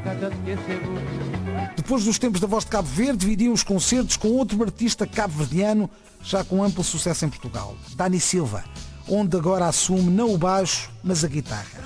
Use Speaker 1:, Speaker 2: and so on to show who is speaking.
Speaker 1: Depois dos tempos da Voz de Cabo Verde, dividiu os concertos com outro artista cabo-verdiano, já com amplo sucesso em Portugal, Dani Silva, onde agora assume não o baixo, mas a guitarra.